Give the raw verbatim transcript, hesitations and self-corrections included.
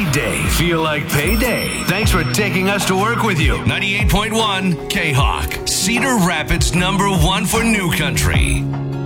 Cheat day. Feel like payday. Thanks for taking us to work with you. ninety-eight point one K-Hawk, Cedar Rapids number one for New Country.